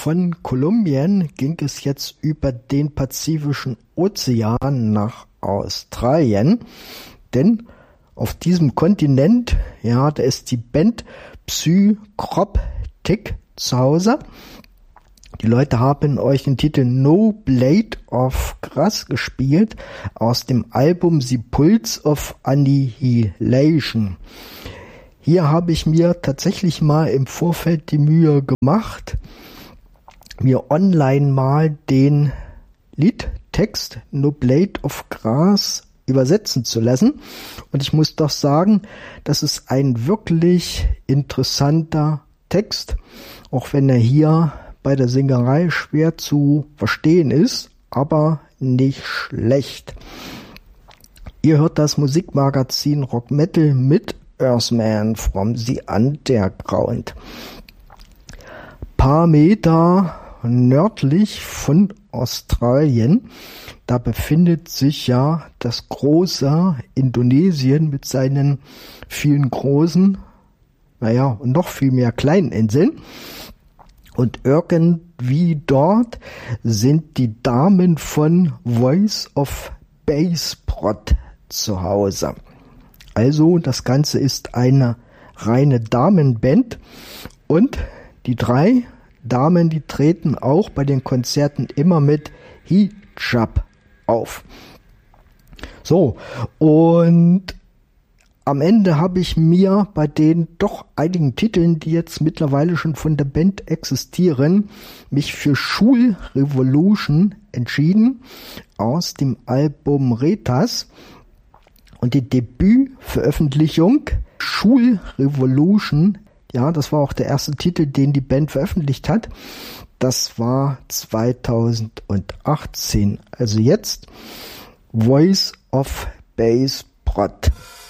von Kolumbien ging es jetzt über den Pazifischen Ozean nach Australien, denn auf diesem Kontinent, ja, da ist die Band Psycroptic zu Hause. Die Leute haben euch den Titel No Blade of Grass gespielt aus dem Album The Pulse of Annihilation. Hier habe ich mir tatsächlich mal im Vorfeld die Mühe gemacht, mir online mal den Liedtext No Blade of Grass übersetzen zu lassen. Und ich muss doch sagen, das ist ein wirklich interessanter Text, auch wenn er hier bei der Singerei schwer zu verstehen ist, aber nicht schlecht. Ihr hört das Musikmagazin Rock Metal mit Earthman from the Underground. Paar Meter nördlich von Australien, da befindet sich ja das große Indonesien mit seinen vielen großen, und noch viel mehr kleinen Inseln. Und irgendwie dort sind die Damen von Voice of Bassprot zu Hause. Also das Ganze ist eine reine Damenband und die 3 Damen, die treten auch bei den Konzerten immer mit Hijab auf. So, und am Ende habe ich mir bei den doch einigen Titeln, die jetzt mittlerweile schon von der Band existieren, mich für Schul Revolution entschieden aus dem Album Retas. Und die Debütveröffentlichung Schul Revolution, ja, das war auch der erste Titel, den die Band veröffentlicht hat. Das war 2018. Also jetzt Voice of Bassprot.